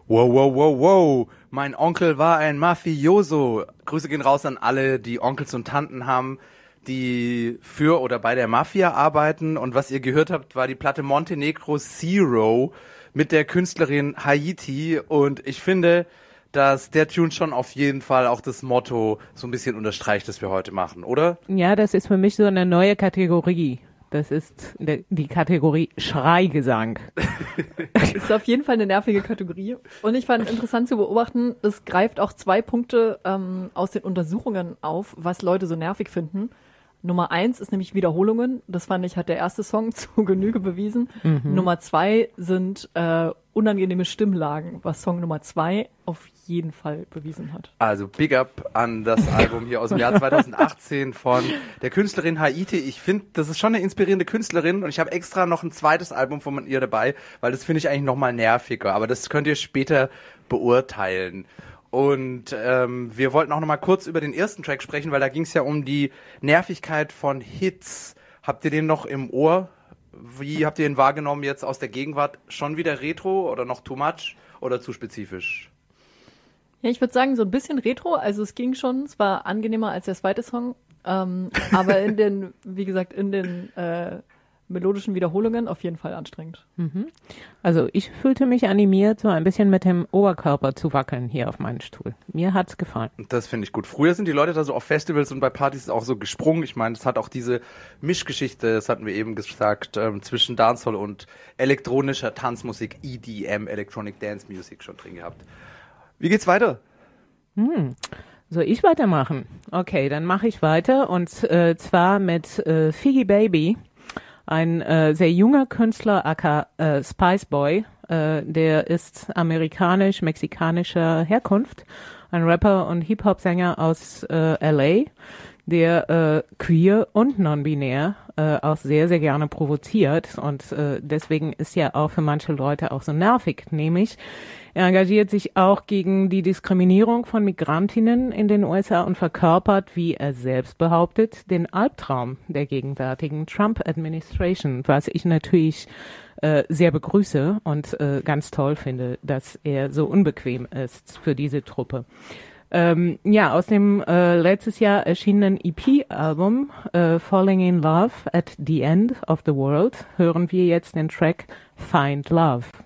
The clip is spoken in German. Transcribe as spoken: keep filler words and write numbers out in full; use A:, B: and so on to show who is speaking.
A: Wow, wow, wow, wow. Mein Onkel war ein Mafioso. Grüße gehen raus an alle, die Onkels und Tanten haben, die für oder bei der Mafia arbeiten. Und was ihr gehört habt, war die Platte Montenegro Zero mit der Künstlerin Haiti. Und ich finde, dass der Tune schon auf jeden Fall auch das Motto so ein bisschen unterstreicht, das wir heute machen, oder?
B: Ja, das ist für mich so eine neue Kategorie. Das ist die Kategorie Schreigesang.
C: Das ist auf jeden Fall eine nervige Kategorie. Und ich fand interessant zu beobachten, es greift auch zwei Punkte ähm, aus den Untersuchungen auf, was Leute so nervig finden. Nummer eins ist nämlich Wiederholungen. Das fand ich, hat der erste Song zu Genüge bewiesen. Mhm. Nummer zwei sind äh, unangenehme Stimmlagen, was Song Nummer zwei auf jeden Fall bewiesen hat.
A: Also Big Up an das Album hier aus dem Jahr zweitausendachtzehn von der Künstlerin Haiti. Ich finde, das ist schon eine inspirierende Künstlerin und ich habe extra noch ein zweites Album von ihr dabei, weil das finde ich eigentlich noch mal nerviger. Aber das könnt ihr später beurteilen. Und ähm, wir wollten auch noch mal kurz über den ersten Track sprechen, weil da ging es ja um die Nervigkeit von Hits. Habt ihr den noch im Ohr? Wie habt ihr ihn wahrgenommen jetzt aus der Gegenwart? Schon wieder Retro oder noch too much oder zu spezifisch?
C: Ja, ich würde sagen, so ein bisschen Retro. Also es ging schon, es war angenehmer als der zweite Song. Ähm, aber in den, wie gesagt, in den äh, melodischen Wiederholungen auf jeden Fall anstrengend.
B: Mhm. Also ich fühlte mich animiert, so ein bisschen mit dem Oberkörper zu wackeln hier auf meinem Stuhl. Mir hat's gefallen.
A: Das finde ich gut. Früher sind die Leute da so auf Festivals und bei Partys auch so gesprungen. Ich meine, es hat auch diese Mischgeschichte, das hatten wir eben gesagt, ähm, zwischen Dancehall und elektronischer Tanzmusik, E D M, Electronic Dance Music, schon drin gehabt. Wie geht's weiter?
B: Hm. Soll ich weitermachen? Okay, dann mache ich weiter und äh, zwar mit äh, Figgy Baby. Ein äh, sehr junger Künstler, aka äh, Spice Boy, äh, der ist amerikanisch-mexikanischer Herkunft, ein Rapper und Hip-Hop-Sänger aus äh, L A, der äh, queer und non-binär äh, auch sehr, sehr gerne provoziert und äh, deswegen ist ja auch für manche Leute auch so nervig, nämlich er engagiert sich auch gegen die Diskriminierung von Migrantinnen in den U S A und verkörpert, wie er selbst behauptet, den Albtraum der gegenwärtigen Trump-Administration, was ich natürlich äh, sehr begrüße und äh, ganz toll finde, dass er so unbequem ist für diese Truppe. Ähm, ja, aus dem äh, letztes Jahr erschienenen E P-Album äh, Falling in Love at the End of the World hören wir jetzt den Track Find Love.